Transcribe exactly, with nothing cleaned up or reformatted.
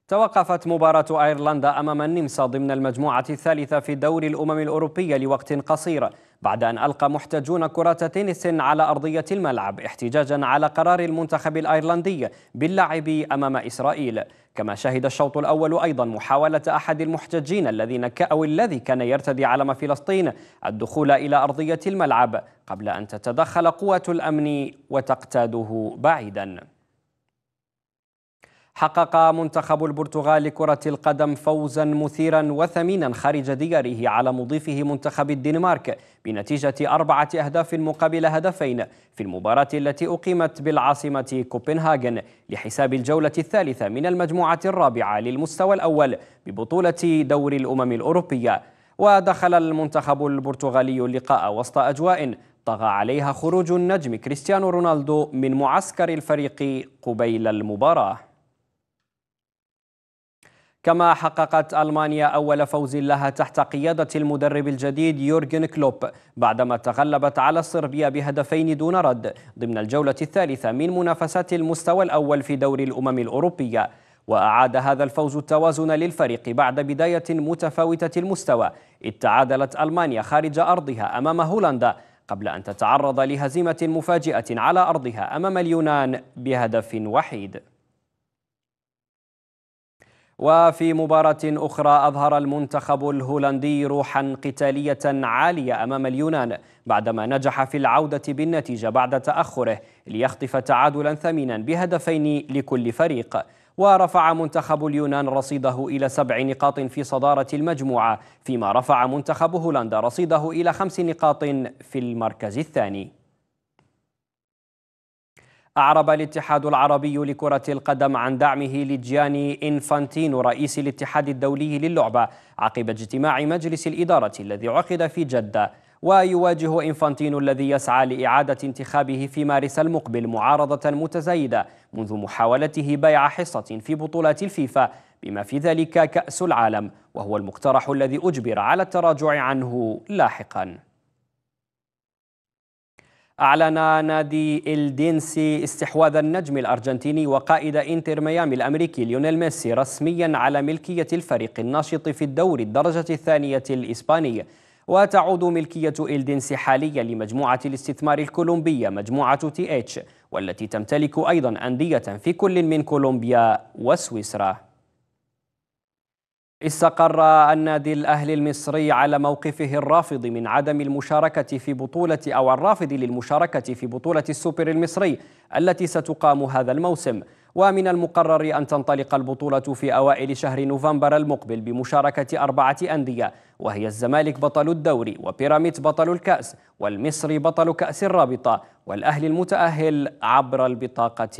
توقفت مباراة أيرلندا أمام النمسا ضمن المجموعة الثالثة في دوري الأمم الأوروبية لوقت قصير بعد أن ألقى محتجون كرة تنس على أرضية الملعب احتجاجا على قرار المنتخب الأيرلندي باللعب أمام إسرائيل. كما شهد الشوط الأول أيضا محاولة أحد المحتجين الذين ك أو الذي كان يرتدي علم فلسطين الدخول إلى أرضية الملعب قبل أن تتدخل قوات الأمن وتقتاده بعيدا. حقق منتخب البرتغال لكرة القدم فوزا مثيرا وثمينا خارج دياره على مضيفه منتخب الدنمارك بنتيجة أربعة أهداف مقابل هدفين في المباراة التي أقيمت بالعاصمة كوبنهاغن لحساب الجولة الثالثة من المجموعة الرابعة للمستوى الأول ببطولة دوري الأمم الأوروبية. ودخل المنتخب البرتغالي اللقاء وسط أجواء طغى عليها خروج النجم كريستيانو رونالدو من معسكر الفريق قبيل المباراة. كما حققت ألمانيا أول فوز لها تحت قيادة المدرب الجديد يورجن كلوب بعدما تغلبت على صربيا بهدفين دون رد ضمن الجولة الثالثة من منافسات المستوى الأول في دوري الأمم الأوروبية. وأعاد هذا الفوز التوازن للفريق بعد بداية متفاوتة المستوى إذ تعادلت ألمانيا خارج أرضها أمام هولندا قبل أن تتعرض لهزيمة مفاجئة على أرضها أمام اليونان بهدف وحيد. وفي مباراة أخرى أظهر المنتخب الهولندي روحا قتالية عالية أمام اليونان بعدما نجح في العودة بالنتيجة بعد تأخره ليخطف تعادلا ثمينا بهدفين لكل فريق. ورفع منتخب اليونان رصيده إلى سبع نقاط في صدارة المجموعة فيما رفع منتخب هولندا رصيده إلى خمس نقاط في المركز الثاني. أعرب الاتحاد العربي لكرة القدم عن دعمه لجياني إنفانتينو رئيس الاتحاد الدولي للعبة عقب اجتماع مجلس الإدارة الذي عقد في جدة. ويواجه إنفانتينو الذي يسعى لإعادة انتخابه في مارس المقبل معارضة متزايدة منذ محاولته بيع حصة في بطولات الفيفا بما في ذلك كأس العالم، وهو المقترح الذي أجبر على التراجع عنه لاحقا. أعلن نادي إلدينسي استحواذ النجم الأرجنتيني وقائد إنتر ميامي الأمريكي ليونيل ميسي رسميا على ملكية الفريق الناشط في الدوري الدرجة الثانية الإسباني. وتعود ملكية إلدينسي حاليا لمجموعة الاستثمار الكولومبية مجموعة تي اتش، والتي تمتلك أيضا أندية في كل من كولومبيا وسويسرا. استقر النادي الأهلي المصري على موقفه الرافض من عدم المشاركة في بطولة أو الرافض للمشاركة في بطولة السوبر المصري التي ستقام هذا الموسم. ومن المقرر أن تنطلق البطولة في أوائل شهر نوفمبر المقبل بمشاركة أربعة أندية، وهي الزمالك بطل الدوري، وبيراميدز بطل الكأس، والمصري بطل كأس الرابطة، والأهلي المتأهل عبر البطاقة